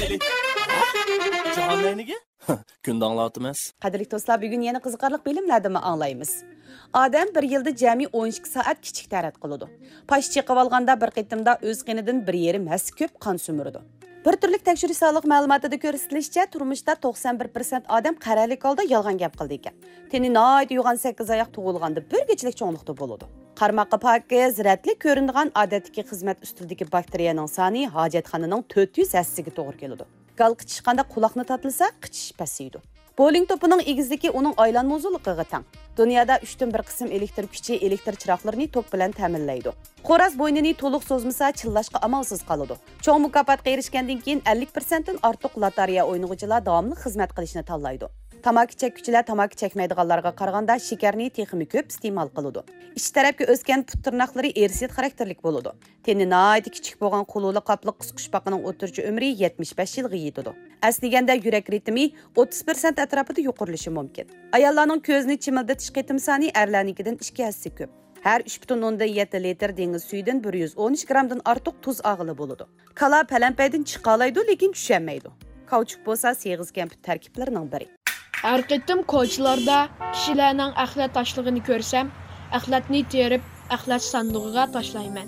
Jahannayniga? Kunda anglatımız. Qadrli do'stlar, bugun yana qiziqarli bilimlarni anglaymiz. Odam bir yilda jami 12 soat kichik tarat qiladi. Pash chiqib olganda bir qitimda o'z qinidan 1,5 hass ko'p qon sumiradi. Bir turlik tekshirish sog'liq ma'lumotida ko'rsatilishicha, turmushda 91% odam qaralik holda yolg'on gap qildi ekan. Teni noyat yugan 8 oyoq tug'ilganda bir kechilik cho'nglikda bo'ladi. Qarmoqqa pokiz, ziratli ko'rinadigan odatdagi xizmat ustidagi bakteriyaning soni hojatxonaning 400 hassiga to'g'ri keladi. Gal qichishqanda quloqni tatilsa, qichish pasaydi. Bowling to'pining egizligi uning aylanma uzunligiga teng. Dunyoda 3dan 1 qism elektr kuchi elektr chiroqlarini tok bilan ta'minlaydi. Xo'roz bo'ynini to'liq so'zmasa, chillashga amalsiz qoladi. Cho'ng mukofotga erishgandan keyin 50% dan ortiq lotereya o'yinchilar davomli xizmat qilishni tanlaydi. Tamaki chekuvchilar tamaki chekmaydiganlarga qaraganda shakarni texmi ko'p iste'mol qiladi. Ich tarafga o'sgan put tirnoqlari ersit xarakterlik bo'ladi. Teni nihoyat kichik bo'lgan qo'luli qopli qusqushpoqining o'tirchi umri 75 yilga yetadi. Aslida yurak ritmi 30% atrofida yuqorilishi mumkin. Ayollarning ko'zni chimildatish qitim soni erlarnikidan 2 hassa ko'p. Har 3,7 litr dengiz suyidan 113 gramdan ortiq tuz og'ili bo'ladi. Kala palampaydan chiqalaydi, lekin tushanmaydi. Kauchuk bo'lsa seg'iz kamput tarkiblarining biri. Her qitim ko'chalarda kishilarning axlat tashlığını ko'rsam, axlatni terib, axlat sandig'iga tashlayman.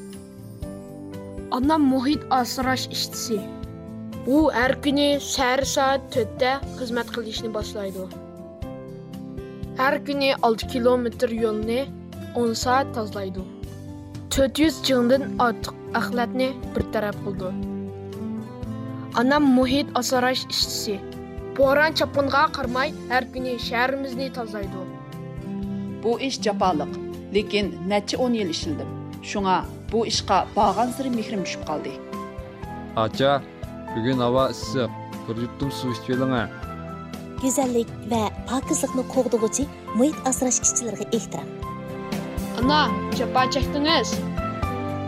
Anam muhit asrash ishchisi. U har kuni soat 4 da xizmat qilishni boshlaydi. Har kuni 6 kilometr yo'lni 10 soat tozalaydi. 400 jingdan ortiq axlatni bir taraf qildi. Anam muhit asrash ishchisi. Boran chapınğa qarmay her kuni shahrimizni tozalaydi. Bu ish jafoliq, lekin necha 10 yil ishildim. Shunga bu ishqa bag'an siri mehrim tushib qoldi. Acha, bugun havo issiq. Bir yuttum suv ichib keling. Go'zallik va pokizlikni qo'g'dug'uchi muhit asrash ishchilariga ehtirom. Ana, japa chekdingiz.